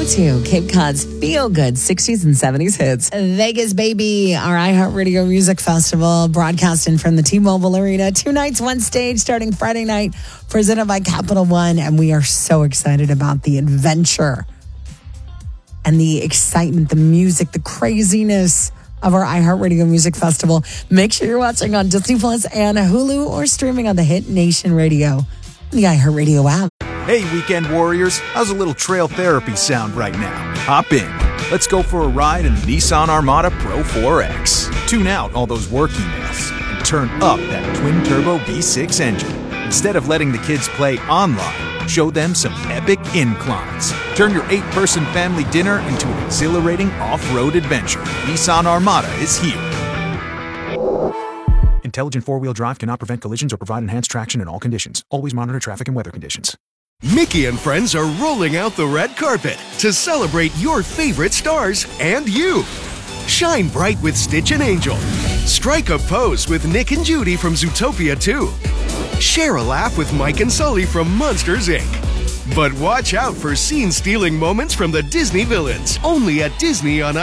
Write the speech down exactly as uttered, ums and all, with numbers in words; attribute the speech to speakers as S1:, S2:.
S1: go-to, Cape Cod's feel-good sixties and seventies hits. Vegas, baby, our iHeartRadio Music Festival, broadcasting from the T-Mobile Arena. Two nights, one stage, starting Friday night, presented by Capital One. And we are so excited about the adventure and the excitement, the music, the craziness of our iHeartRadio Music Festival. Make sure you're watching on Disney Plus and Hulu or streaming on the Hit Nation Radio, the iHeartRadio app.
S2: Hey, weekend warriors, how's a little trail therapy sound right now? Hop in. Let's go for a ride in the Nissan Armada Pro four X. Tune out all those work emails and turn up that twin-turbo V six engine. Instead of letting the kids play online, show them some epic inclines. Turn your eight-person family dinner into an exhilarating off-road adventure. Nissan Armada is here. Intelligent four-wheel drive cannot prevent collisions or provide enhanced traction in all conditions. Always monitor traffic and weather conditions.
S3: Mickey and friends are rolling out the red carpet to celebrate your favorite stars and you. Shine bright with Stitch and Angel. Strike a pose with Nick and Judy from Zootopia two. Share a laugh with Mike and Sully from Monsters, Incorporated. But watch out for scene-stealing moments from the Disney villains, only at Disney on